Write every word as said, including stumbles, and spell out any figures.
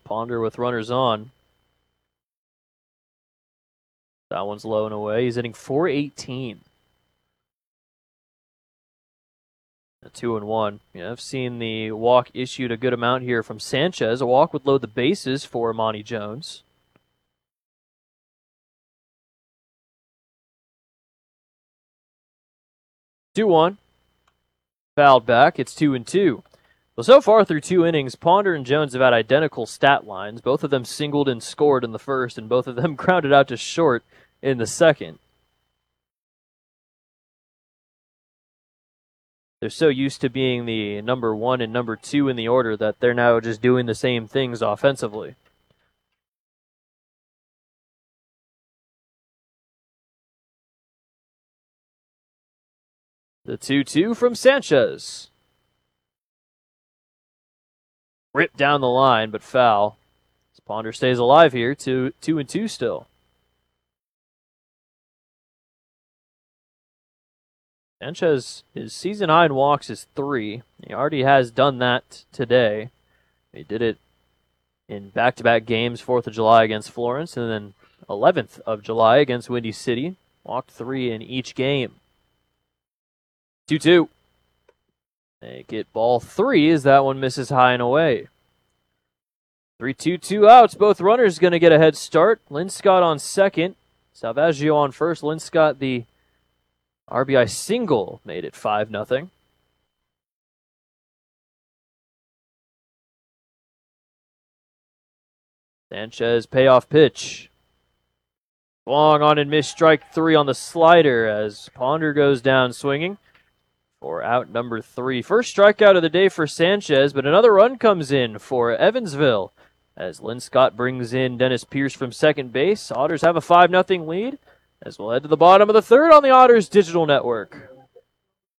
Ponder with runners on. That one's low and away. He's hitting four eighteen. A two and one. Yeah, I've seen the walk issued a good amount here from Sanchez. A walk would load the bases for Monty Jones. two one. Fouled back. It's two and two. Well, so far through two innings, Ponder and Jones have had identical stat lines. Both of them singled and scored in the first, and both of them grounded out to short in the second. They're so used to being the number one and number two in the order that they're now just doing the same things offensively. The two two from Sanchez. Ripped down the line, but foul. Ponder stays alive here, two, two and two still. Sanchez, his season high in walks is three. He already has done that today. He did it in back-to-back games, fourth of July against Florence, and then eleventh of July against Windy City. Walked three in each game. two two. They get ball three as that one misses high and away. three two, two outs. Both runners going to get a head start. Linscott on second. Salvaggio on first. Linscott, the R B I single, made it five nothing. Sanchez payoff pitch. Long on and missed strike three on the slider as Ponder goes down swinging for out number three. First strikeout of the day for Sanchez, but another run comes in for Evansville as Linscott brings in Dennis Pierce from second base. Otters have a five nothing lead as we'll head to the bottom of the third on the Otters Digital Network.